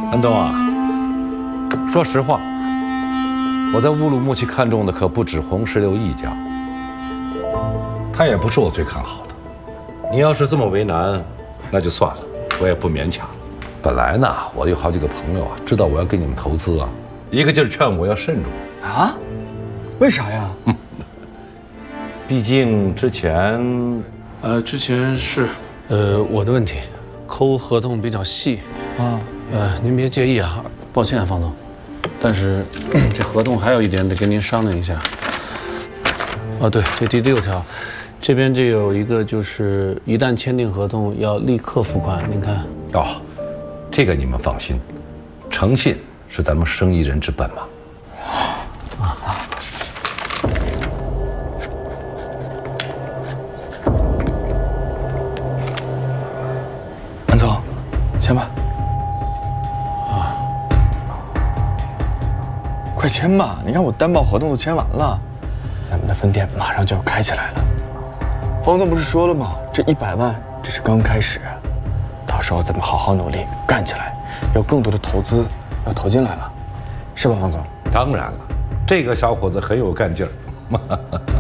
安东啊，说实话，我在乌鲁木齐看中的可不止红石榴一家，他也不是我最看好的。你要是这么为难，那就算了，我也不勉强。本来呢，我有好几个朋友啊，知道我要给你们投资啊，一个劲儿劝我要慎重啊。为啥呀？ 毕竟之前是我的问题，抠合同比较细啊。 您别介意啊，抱歉啊，方总。但是这合同还有一点得跟您商量一下。哦，对，这第6条，这边这有一个就是一旦签订合同要立刻付款，您看。 哦，这个你们放心，诚信是咱们生意人之本嘛。 安总，签吧。快签吧！你看我担保合同都签完了，咱们的分店马上就要开起来了。方总不是说了吗？这100万这是刚开始，到时候咱们好好努力干起来，有更多的投资要投进来了，是吧，方总？ 当然了，这个小伙子很有干劲儿。